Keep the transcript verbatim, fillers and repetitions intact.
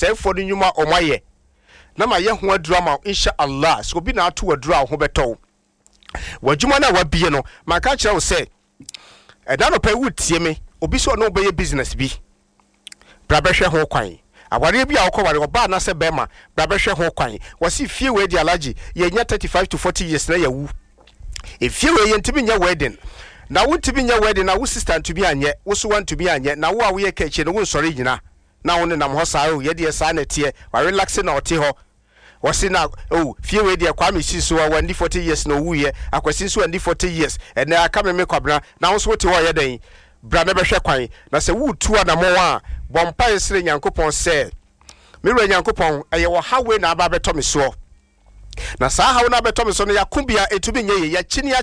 say for the nyuma omaye na ma ye ho adurama insha Allah so bi na ato adura ho beto wadwuma na wabie no maka kire wo say eda no pe wutie me obi so no be business bi bra behwe ho kwan aware bi a wokoware oba na se bema bra behwe ho kwan wasi fie we di alaji ye nya thirty-five to forty years na yawu e fie we ye ntimi nya wedding na wo ntimi nya wedding na wo sister ntimi anye wo so want to be anye na wo a wo ye ka chi no wo sori nyina na wo ne nam ho saa o ye de saa na tie wa relax na ote ho wasi na oh fie we de kwa me siso wa ndi forty years no wu ye akwasi so ndi forty years e na aka me me kwabra na wo so wote ho ye den bra na behwe kwan na se wo tu na mo wa bompa esre nyankopon se me re nyankopon eye wo hawe na aba beto me so na saa hawe na beto me so no yakubia etumi nye ye ya chini